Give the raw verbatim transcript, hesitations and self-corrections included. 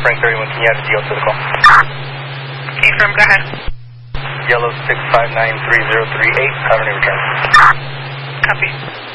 Frank thirty-one, can you add a deal to the call? Okay, firm, go ahead. Yellow six five nine three zero three eight, have any return. Copy.